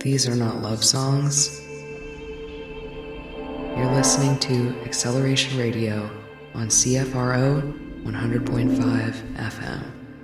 These are not love songs. You're listening to Acceleration Radio on CFRO 100.5 FM.